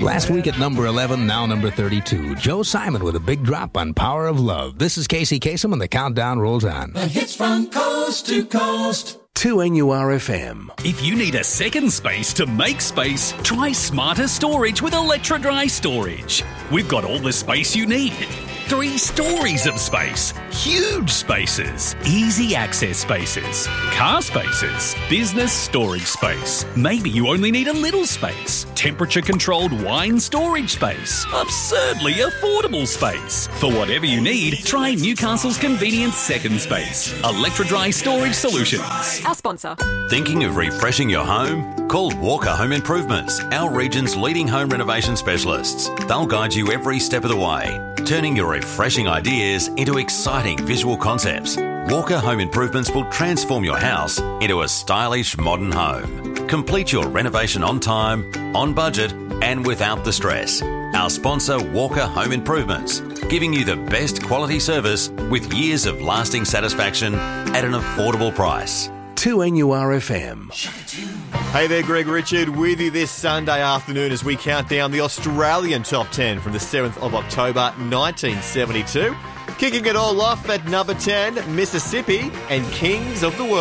Last week at number 11, now number 32. Joe Simon with a big drop on Power of Love. This is Casey Kasem and the countdown rolls on. The hits from coast to coast. 2NURFM. If you need a second space to make space, try Smarter Storage with Electrodry Storage. We've got all the space you need. 3 stories of space, huge spaces, easy access spaces, car spaces, business storage space. Maybe you only need a little space. Temperature-controlled wine storage space. Absurdly affordable space. For whatever you need, try Newcastle's convenient second space. Electrodry Storage Solutions. Our sponsor. Thinking of refreshing your home? Call Walker Home Improvements, our region's leading home renovation specialists. They'll guide you every step of the way, turning your refreshing ideas into exciting visual concepts. Walker Home Improvements will transform your house into a stylish modern home. Complete your renovation on time, on budget, and without the stress. Our sponsor, Walker Home Improvements, giving you the best quality service with years of lasting satisfaction at an affordable price. 2NURFM. Hey there, Greg Richard with you this Sunday afternoon as we count down the Australian Top 10 from the 7th of October 1972. Kicking it all off at number 10, Mississippi and Kings of the World.